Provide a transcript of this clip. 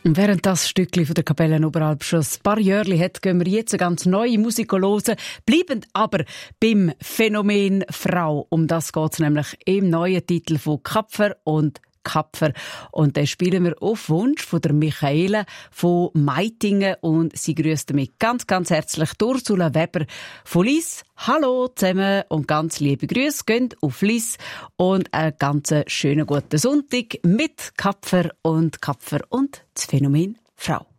Und während das Stückchen von der Kapelle Oberalp schon ein paar Jahre hat, gehen wir jetzt eine ganz neue Musik hören, bleiben aber beim Phänomen Frau. Um das geht es nämlich im neuen Titel von Kapfer und Kapfer. Und den spielen wir auf Wunsch von der Michaela von Meitingen und sie grüßt damit ganz, ganz herzlich Ursula Weber von Lies. Hallo zusammen und ganz liebe Grüße. Geht auf Lies und einen ganz schönen guten Sonntag mit Kapfer und das Phänomen Frau.